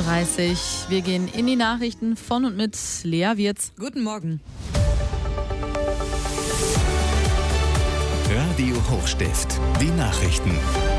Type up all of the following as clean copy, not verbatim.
6:30 Uhr. Wir gehen in die Nachrichten von und mit Lea Wirz. Guten Morgen. Radio Hochstift, die Nachrichten.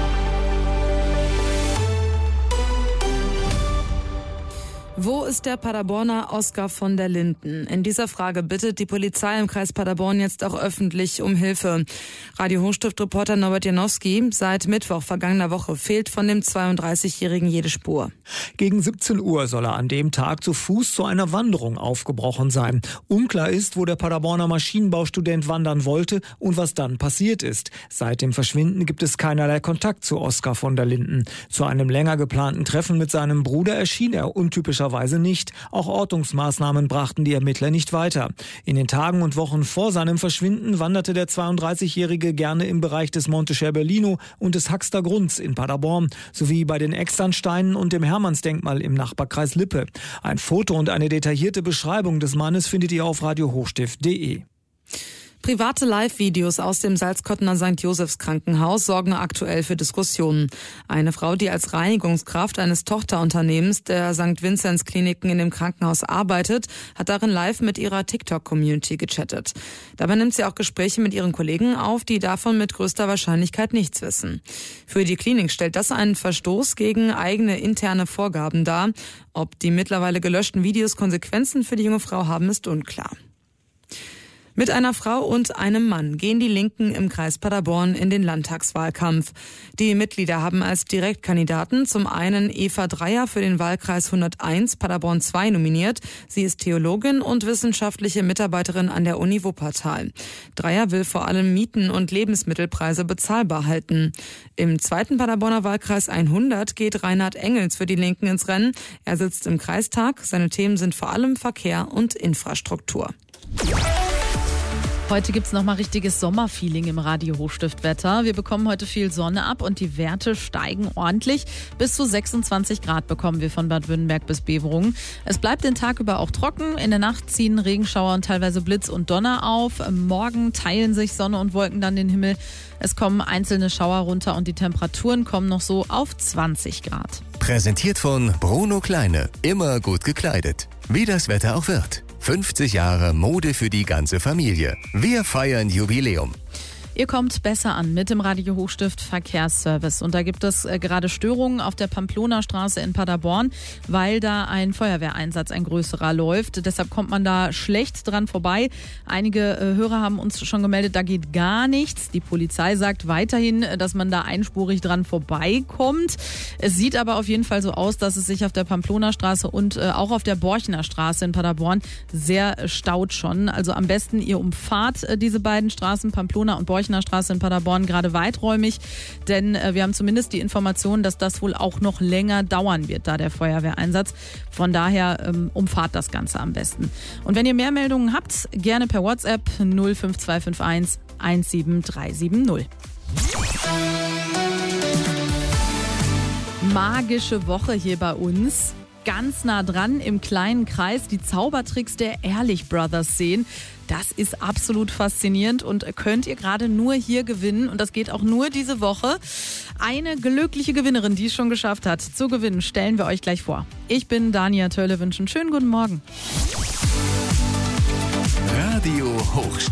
Wo ist der Paderborner Oskar von der Linden? In dieser Frage bittet die Polizei im Kreis Paderborn jetzt auch öffentlich um Hilfe. Radio Hochstift-Reporter Norbert Janowski: Seit Mittwoch vergangener Woche fehlt von dem 32-Jährigen jede Spur. Gegen 17 Uhr soll er an dem Tag zu Fuß zu einer Wanderung aufgebrochen sein. Unklar ist, wo der Paderborner Maschinenbaustudent wandern wollte und was dann passiert ist. Seit dem Verschwinden gibt es keinerlei Kontakt zu Oskar von der Linden. Zu einem länger geplanten Treffen mit seinem Bruder erschien er untypischerweise nicht. Auch Ortungsmaßnahmen brachten die Ermittler nicht weiter. In den Tagen und Wochen vor seinem Verschwinden wanderte der 32-Jährige gerne im Bereich des Monte Scherbellino und des Haxter Grunds in Paderborn, sowie bei den Externsteinen und dem Hermannsdenkmal im Nachbarkreis Lippe. Ein Foto und eine detaillierte Beschreibung des Mannes findet ihr auf radiohochstift.de. Private Live-Videos aus dem Salzkottener St. Josephs Krankenhaus sorgen aktuell für Diskussionen. Eine Frau, die als Reinigungskraft eines Tochterunternehmens der St. Vinzenz Kliniken in dem Krankenhaus arbeitet, hat darin live mit ihrer TikTok-Community gechattet. Dabei nimmt sie auch Gespräche mit ihren Kollegen auf, die davon mit größter Wahrscheinlichkeit nichts wissen. Für die Klinik stellt das einen Verstoß gegen eigene interne Vorgaben dar. Ob die mittlerweile gelöschten Videos Konsequenzen für die junge Frau haben, ist unklar. Mit einer Frau und einem Mann gehen die Linken im Kreis Paderborn in den Landtagswahlkampf. Die Mitglieder haben als Direktkandidaten zum einen Eva Dreyer für den Wahlkreis 101 Paderborn 2 nominiert. Sie ist Theologin und wissenschaftliche Mitarbeiterin an der Uni Wuppertal. Dreyer will vor allem Mieten und Lebensmittelpreise bezahlbar halten. Im zweiten Paderborner Wahlkreis 100 geht Reinhard Engels für die Linken ins Rennen. Er sitzt im Kreistag. Seine Themen sind vor allem Verkehr und Infrastruktur. Heute gibt's nochmal richtiges Sommerfeeling im Radio Hochstift-Wetter. Wir bekommen heute viel Sonne ab und die Werte steigen ordentlich. Bis zu 26 Grad bekommen wir von Bad Württemberg bis Beverungen. Es bleibt den Tag über auch trocken. In der Nacht ziehen Regenschauer und teilweise Blitz und Donner auf. Morgen teilen sich Sonne und Wolken dann den Himmel. Es kommen einzelne Schauer runter und die Temperaturen kommen noch so auf 20 Grad. Präsentiert von Bruno Kleine. Immer gut gekleidet. Wie das Wetter auch wird. 50 Jahre Mode für die ganze Familie. Wir feiern Jubiläum. Ihr kommt besser an mit dem Radio Hochstift Verkehrsservice. Und da gibt es gerade Störungen auf der Pamplona-Straße in Paderborn, weil da ein Feuerwehreinsatz, ein größerer, läuft. Deshalb kommt man da schlecht dran vorbei. Einige Hörer haben uns schon gemeldet, da geht gar nichts. Die Polizei sagt weiterhin, dass man da einspurig dran vorbeikommt. Es sieht aber auf jeden Fall so aus, dass es sich auf der Pamplona-Straße und auch auf der Borchener Straße in Paderborn sehr staut schon. Also am besten ihr umfahrt diese beiden Straßen, Pamplona und Borchener Straße in Paderborn, gerade weiträumig, denn wir haben zumindest die Information, dass das wohl auch noch länger dauern wird, da der Feuerwehreinsatz. Von daher umfahrt das Ganze am besten. Und wenn ihr mehr Meldungen habt, gerne per WhatsApp 05251 17370. Magische Woche hier bei uns. Ganz nah dran im kleinen Kreis die Zaubertricks der Ehrlich Brothers sehen. Das ist absolut faszinierend und könnt ihr gerade nur hier gewinnen. Und das geht auch nur diese Woche. Eine glückliche Gewinnerin, die es schon geschafft hat, zu gewinnen, stellen wir euch gleich vor. Ich bin Dania Tölle, wünsche einen schönen guten Morgen. Radio Hochstift.